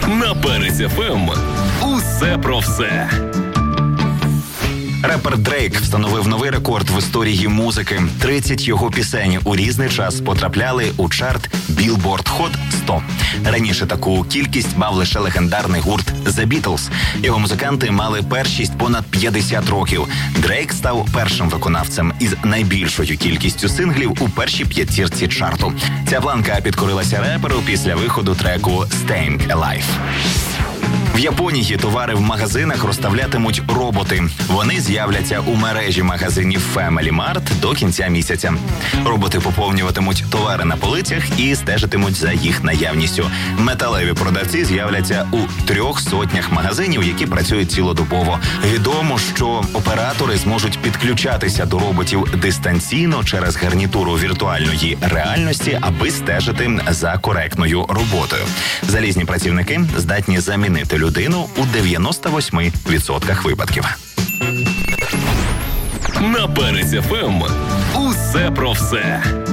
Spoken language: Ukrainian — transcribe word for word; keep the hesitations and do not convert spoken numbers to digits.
На Перець еф ем усе про все. Репер Дрейк встановив новий рекорд в історії музики. тридцять його пісень у різний час потрапляли у чарт Billboard Hot сто. Раніше таку кількість мав лише легендарний гурт The Beatles. Його музиканти мали першість понад п'ятдесят років. Дрейк став першим виконавцем із найбільшою кількістю синглів у першій п'ятірці чарту. Ця планка підкорилася реперу після виходу треку Staying Alive. В Японії товари в магазинах розставлятимуть роботи. Вони з'являться у мережі магазинів Family Mart до кінця місяця. Роботи поповнюватимуть товари на полицях і стежитимуть за їх наявністю. Металеві продавці з'являться у трьох сотнях магазинів, які працюють цілодобово. Відомо, що оператори зможуть підключатися до роботів дистанційно через гарнітуру віртуальної реальності, аби стежити за коректною роботою. Залізні працівники здатні замінити людей людину у дев'яносто вісім відсотках випадків. На Перець еф ем усе про все.